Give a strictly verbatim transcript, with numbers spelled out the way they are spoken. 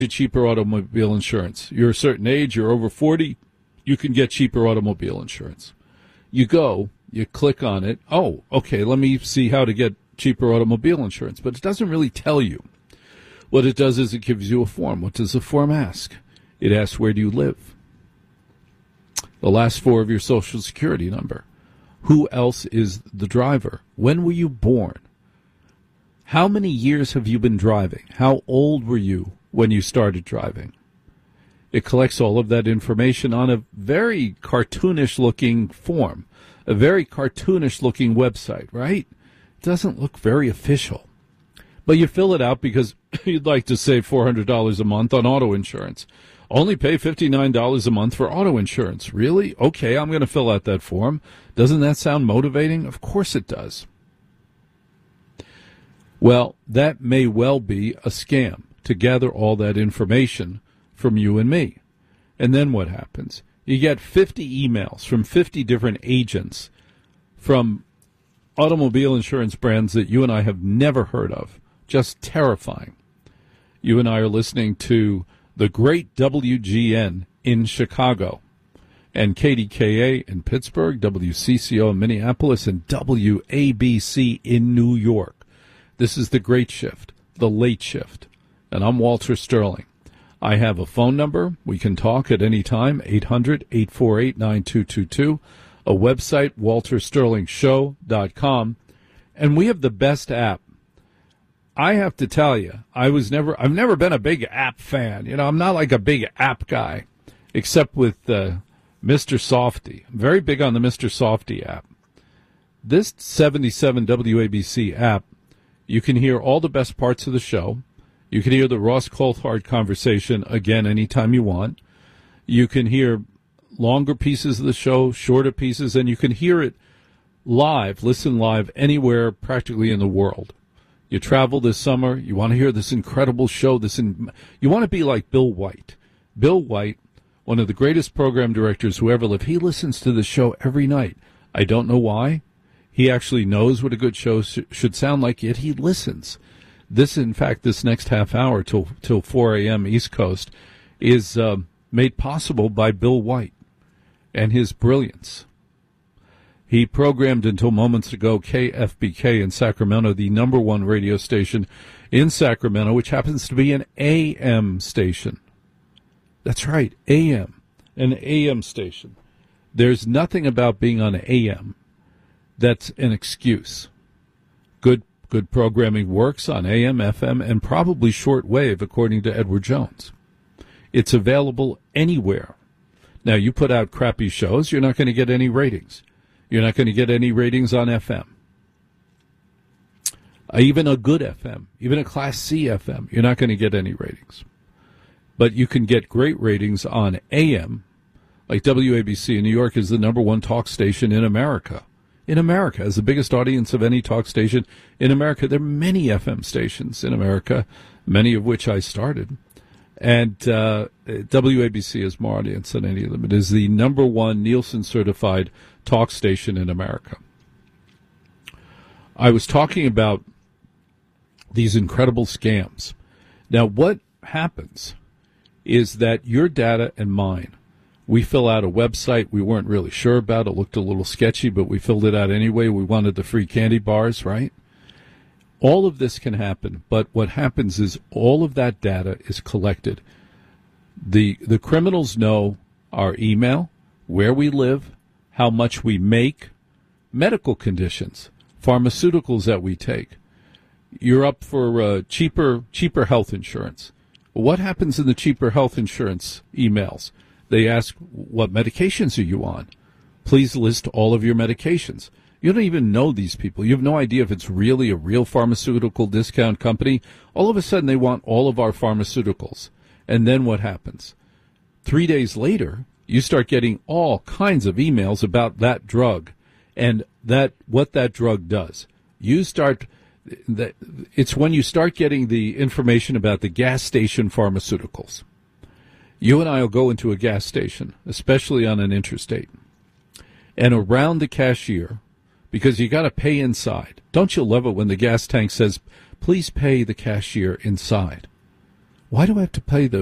cheaper automobile insurance. You're a certain age, you're over forty, you can get cheaper automobile insurance. You go, you click on it. Oh, okay, let me see how to get cheaper automobile insurance. But it doesn't really tell you. What it does is it gives you a form. What does the form ask? It asks, where do you live? The last four of your Social Security number. Who else is the driver? When were you born? How many years have you been driving? How old were you when you started driving? It collects all of that information on a very cartoonish-looking form, a very cartoonish-looking website, right? It doesn't look very official. But you fill it out because you'd like to save four hundred dollars a month on auto insurance. Only pay fifty-nine dollars a month for auto insurance. Really? Okay, I'm going to fill out that form. Doesn't that sound motivating? Of course it does. Well, that may well be a scam to gather all that information from you and me. And then what happens? You get fifty emails from fifty different agents from automobile insurance brands that you and I have never heard of. Just terrifying. You and I are listening to the great W G N in Chicago and K D K A in Pittsburgh, W C C O in Minneapolis, and W A B C in New York. This is the Great Shift, the Late Shift, and I'm Walter Sterling. I have a phone number. We can talk at any time, eight hundred, eight four eight, nine two two two, a website, walter sterling show dot com, and we have the best app. I have to tell you, I was never, I've never been a big app fan. You know, I'm not like a big app guy, except with uh, Mister Softy. I'm very big on the Mister Softy app. This seventy-seven W A B C app, you can hear all the best parts of the show. You can hear the Ross Coulthard conversation again anytime you want. You can hear longer pieces of the show, shorter pieces, and you can hear it live, listen live anywhere practically in the world. You travel this summer, you want to hear this incredible show, this in, you want to be like Bill White. Bill White, one of the greatest program directors who ever lived, he listens to the show every night. I don't know why. He actually knows what a good show sh- should sound like, yet he listens. This, in fact, this next half hour till till four a.m. East Coast is uh, made possible by Bill White and his brilliance. He programmed until moments ago K F B K in Sacramento, the number one radio station in Sacramento, which happens to be an A M station. That's right, A M, an A M station. There's nothing about being on A M that's an excuse. Good good programming works on A M, F M, and probably shortwave, according to Edward Jones. It's available anywhere. Now, you put out crappy shows, you're not going to get any ratings. You're not going to get any ratings on F M. Uh, even a good F M, even a Class C F M, you're not going to get any ratings. But you can get great ratings on A M, like W A B C in New York is the number one talk station in America. In America, has the biggest audience of any talk station in America. There are many F M stations in America, many of which I started. And uh, W A B C has more audience than any of them. It is the number one Nielsen-certified talk station in America. I was talking about these incredible scams. Now, what happens is that your data and mine, we fill out a website we weren't really sure about. It looked a little sketchy, but we filled it out anyway. We wanted the free candy bars, right? All of this can happen, but what happens is all of that data is collected. The the criminals know our email, where we live, how much we make, medical conditions, pharmaceuticals that we take. You're up for uh, cheaper cheaper health insurance. What happens in the cheaper health insurance emails? They ask, what medications are you on? Please list all of your medications. You don't even know these people. You have no idea if it's really a real pharmaceutical discount company. All of a sudden, they want all of our pharmaceuticals. And then what happens? Three days later, you start getting all kinds of emails about that drug and that what that drug does. You start, it's when you start getting the information about the gas station pharmaceuticals. You and I will go into a gas station, especially on an interstate, and around the cashier, because you got to pay inside. Don't you love it when the gas tank says, please pay the cashier inside? Why do I have to pay those